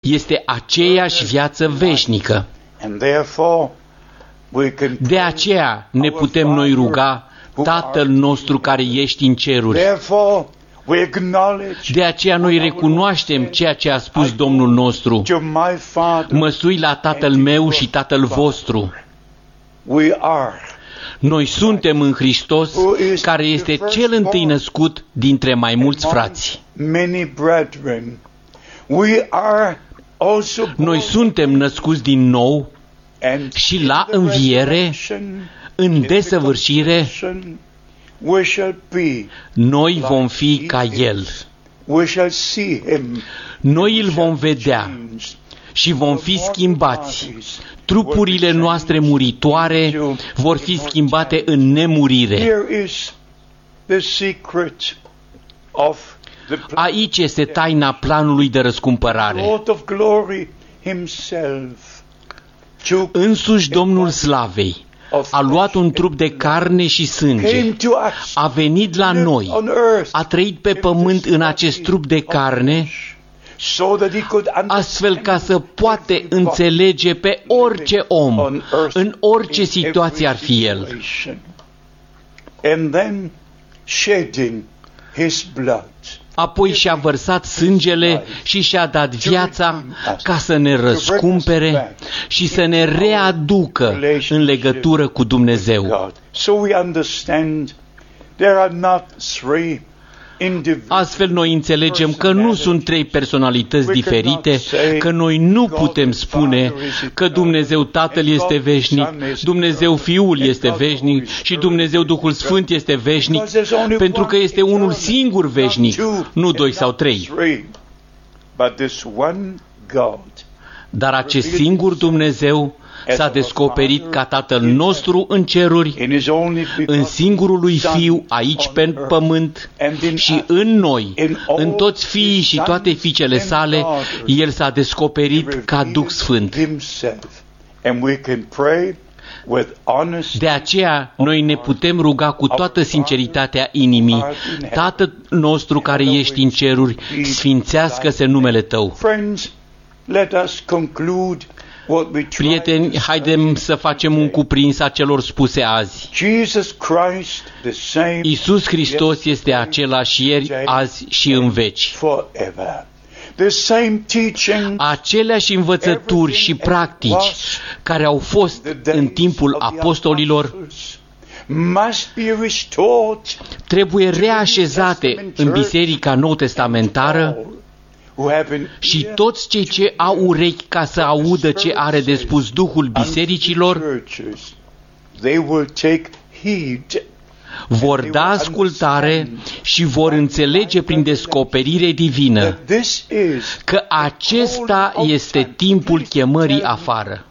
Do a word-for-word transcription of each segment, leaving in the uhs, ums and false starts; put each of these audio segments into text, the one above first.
este aceeași viață veșnică. De aceea ne putem noi ruga: Tatăl nostru care ești în ceruri. De aceea noi recunoaștem ceea ce a spus Domnul nostru: mă sui la Tatăl meu și Tatăl vostru. Noi suntem în Hristos, care este cel întâi născut dintre mai mulți frați. Noi suntem născuți din nou și la înviere, în desăvârșire, noi vom fi ca El. Noi îl vom vedea și vom fi schimbați. Trupurile noastre muritoare vor fi schimbate în nemurire. Aici este taina planului de răscumpărare. Însuși Domnul Slavei a luat un trup de carne și sânge, a venit la noi, a trăit pe pământ în acest trup de carne, astfel ca să poate înțelege pe orice om, în orice situație ar fi el. Apoi și-a vărsat sângele și și-a dat viața ca să ne răscumpere și să ne readucă în legătură cu Dumnezeu. Astfel noi înțelegem că nu sunt trei personalități diferite, că noi nu putem spune că Dumnezeu Tatăl este veșnic, Dumnezeu Fiul este veșnic și Dumnezeu Duhul Sfânt este veșnic, pentru că este unul singur veșnic, nu doi sau trei. Dar acest singur Dumnezeu s-a descoperit ca Tatăl nostru în ceruri, în singurul lui Fiu aici pe pământ și în noi, în toți fiii și toate fiicele sale, El s-a descoperit ca Duh Sfânt. De aceea noi ne putem ruga cu toată sinceritatea inimii: Tatăl nostru care ești în ceruri, sfințească-se numele Tău. Prieteni, haidem să facem un cuprins a celor spuse azi. Iisus Hristos este același ieri, azi și în veci. Aceleași învățături și practici care au fost în timpul apostolilor trebuie reașezate în Biserica Nou-Testamentară, și toți cei ce au urechi ca să audă ce are de spus Duhul bisericilor vor da ascultare și vor înțelege prin descoperire divină că acesta este timpul chemării afară.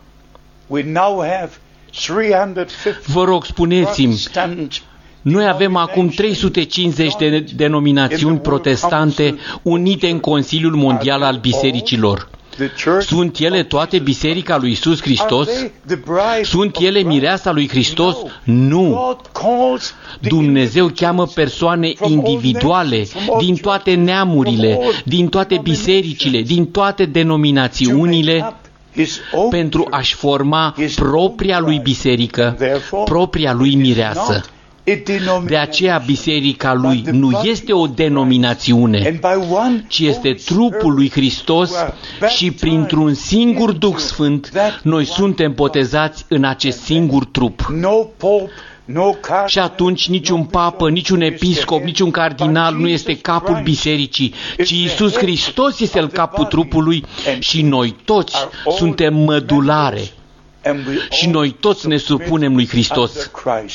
Vă rog, spuneți-mi, noi avem acum trei sute cincizeci de denominațiuni protestante unite în Consiliul Mondial al Bisericilor. Sunt ele toate Biserica lui Iisus Hristos? Sunt ele mireasa lui Hristos? Nu! Dumnezeu cheamă persoane individuale, din toate neamurile, din toate bisericile, din toate denominațiunile, pentru a-și forma propria lui biserică, propria lui mireasă. De aceea biserica lui nu este o denominațiune, ci este trupul lui Hristos și printr-un singur Duh Sfânt noi suntem botezați în acest singur trup. Și atunci niciun papă, niciun episcop, niciun cardinal nu este capul bisericii, ci Iisus Hristos este el capul trupului și noi toți suntem mădulare și noi toți ne supunem lui Hristos.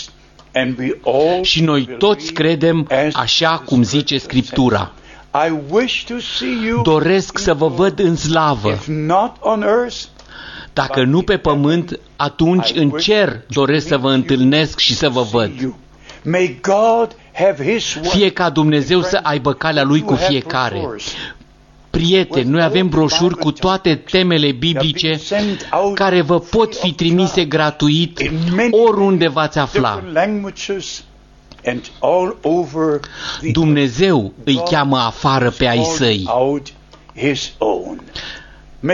Și noi toți credem așa cum zice Scriptura. Doresc să vă văd în slavă. Dacă nu pe pământ, atunci în cer doresc să vă întâlnesc și să vă văd. Fie ca Dumnezeu să aibă calea Lui cu fiecare. Prieteni, noi avem broșuri cu toate temele biblice care vă pot fi trimise gratuit oriunde v-ați afla. Dumnezeu îi cheamă afară pe ai săi.